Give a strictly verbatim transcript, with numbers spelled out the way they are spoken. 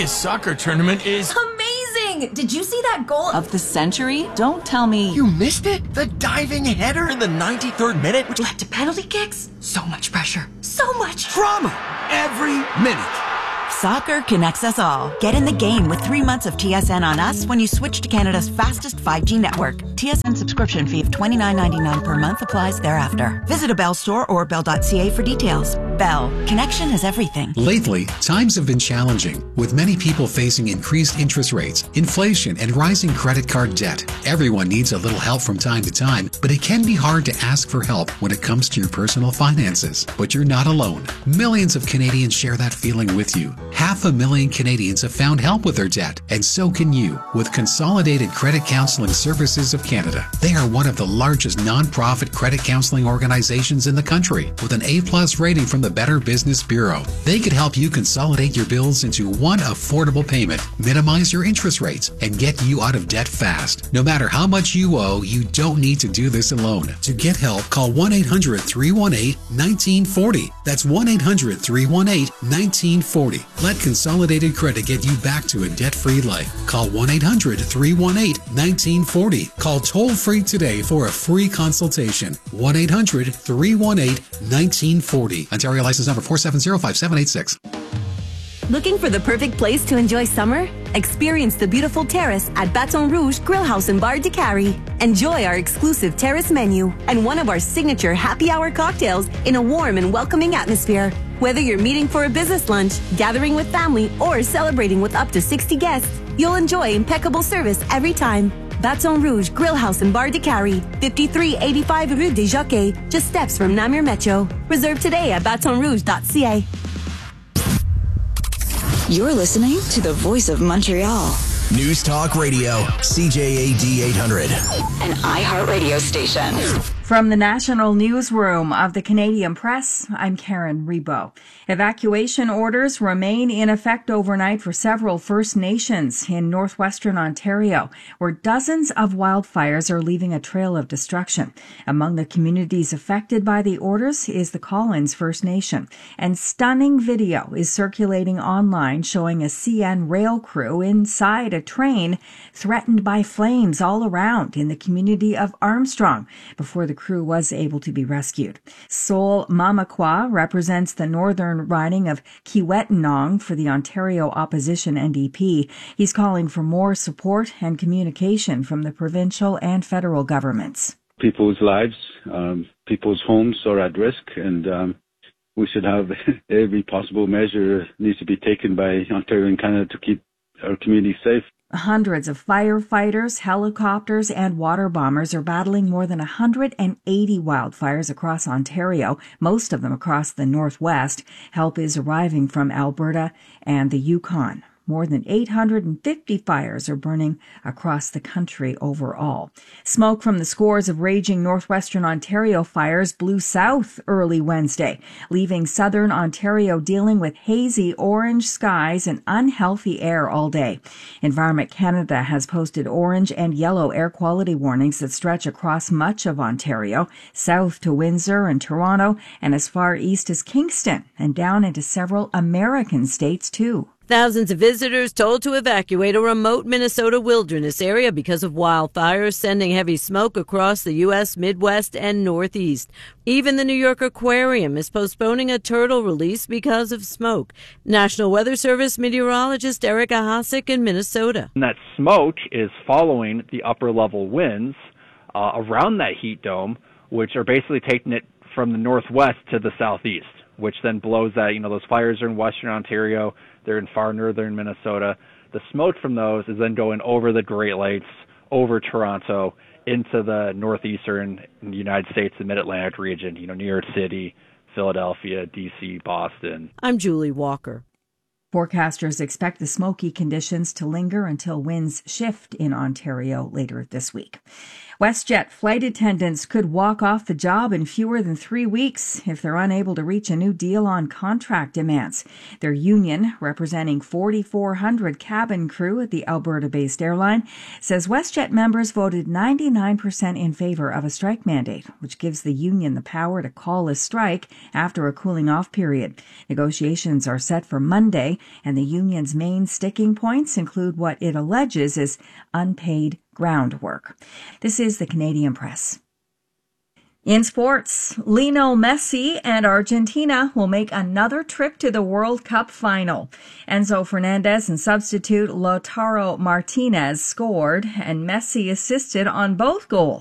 biggest soccer tournament is... Amazing! Did you see that goal of the century? Don't tell me... You missed it? The diving header in the ninety-third minute, which led to penalty kicks? So much pressure. So much drama every minute. Soccer connects us all. Get in the game with three months of T S N on us when you switch to Canada's fastest five G network. T S N subscription fee of twenty-nine ninety-nine per month applies thereafter. Visit a Bell store or bell dot c a for details. Bell. Connection is everything. Lately, times have been challenging, with many people facing increased interest rates, inflation, and rising credit card debt. Everyone needs a little help from time to time, but it can be hard to ask for help when it comes to your personal finances. But you're not alone. Millions of Canadians share that feeling with you. Half a million Canadians have found help with their debt, and so can you with Consolidated Credit Counseling Services of Canada. They are one of the largest nonprofit credit counseling organizations in the country, with an A-plus rating from the Better Business Bureau. They could help you consolidate your bills into one affordable payment, minimize your interest rates, and get you out of debt fast. No matter how much you owe, you don't need to do this alone. To get help, call one eight hundred, three one eight, one nine four zero. That's one eight hundred, three one eight, one nine four zero. Let Consolidated Credit get you back to a debt-free life. Call one eight hundred, three one eight, one nine four zero. Call toll-free today for a free consultation. one eight hundred, three one eight, one nine four zero. Ontario license number four seven zero five seven eight six. Looking for the perfect place to enjoy summer? Experience the beautiful terrace at Baton Rouge Grill House and Bar de Carrie. Enjoy our exclusive terrace menu and one of our signature happy hour cocktails in a warm and welcoming atmosphere. Whether you're meeting for a business lunch, gathering with family, or celebrating with up to sixty guests, you'll enjoy impeccable service every time. Baton Rouge Grill House and Bar de Carrie, fifty-three eighty-five Rue des Jockeys, just steps from Namur Metro. Reserve today at baton rouge dot c a. You're listening to the Voice of Montreal. News Talk Radio, C J A D eight hundred. An iHeartRadio station. From the National Newsroom of the Canadian Press, I'm Karen Rebo. Evacuation orders remain in effect overnight for several First Nations in northwestern Ontario, where dozens of wildfires are leaving a trail of destruction. Among the communities affected by the orders is the Collins First Nation. And stunning video is circulating online showing a C N rail crew inside a train threatened by flames all around in the community of Armstrong before the crew was able to be rescued. Sol Mamakwa represents the northern riding of Kiiwetinoong for the Ontario Opposition N D P. He's calling for more support and communication from the provincial and federal governments. People's lives, um, people's homes are at risk, and um, we should have every possible measure needs to be taken by Ontario and Canada to keep our community safe. Hundreds of firefighters, helicopters, and water bombers are battling more than one hundred eighty wildfires across Ontario, most of them across the northwest. Help is arriving from Alberta and the Yukon. More than eight hundred fifty fires are burning across the country overall. Smoke from the scores of raging northwestern Ontario fires blew south early Wednesday, leaving southern Ontario dealing with hazy orange skies and unhealthy air all day. Environment Canada has posted orange and yellow air quality warnings that stretch across much of Ontario, south to Windsor and Toronto, and as far east as Kingston, and down into several American states too. Thousands of visitors told to evacuate a remote Minnesota wilderness area because of wildfires, sending heavy smoke across the U S Midwest and Northeast. Even the New York Aquarium is postponing a turtle release because of smoke. National Weather Service meteorologist Erica Hossack in Minnesota. And that smoke is following the upper level winds uh, around that heat dome, which are basically taking it from the northwest to the southeast, which then blows that, you know, those fires are in western Ontario. They're in far northern Minnesota. The smoke from those is then going over the Great Lakes, over Toronto, into the northeastern United States, the mid-Atlantic region, you know, New York City, Philadelphia, D C, Boston. I'm Julie Walker. Forecasters expect the smoky conditions to linger until winds shift in Ontario later this week. WestJet flight attendants could walk off the job in fewer than three weeks if they're unable to reach a new deal on contract demands. Their union, representing forty-four hundred cabin crew at the Alberta-based airline, says WestJet members voted ninety-nine percent in favor of a strike mandate, which gives the union the power to call a strike after a cooling-off period. Negotiations are set for Monday, and the union's main sticking points include what it alleges is unpaid groundwork. This is the Canadian Press. In sports, Lionel Messi and Argentina will make another trip to the World Cup final. Enzo Fernandez and substitute Lautaro Martinez scored, and Messi assisted on both goals.